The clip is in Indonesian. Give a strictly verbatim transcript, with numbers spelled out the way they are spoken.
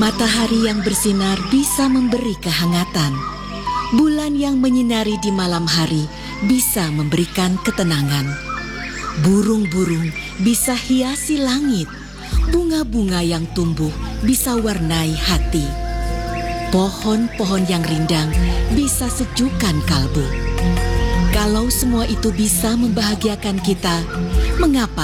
Matahari yang bersinar bisa memberi kehangatan. Bulan yang menyinari di malam hari bisa memberikan ketenangan. Burung-burung bisa hiasi langit. Bunga-bunga yang tumbuh bisa warnai hati. Pohon-pohon yang rindang bisa sejukkan kalbu. Kalau semua itu bisa membahagiakan kita, mengapa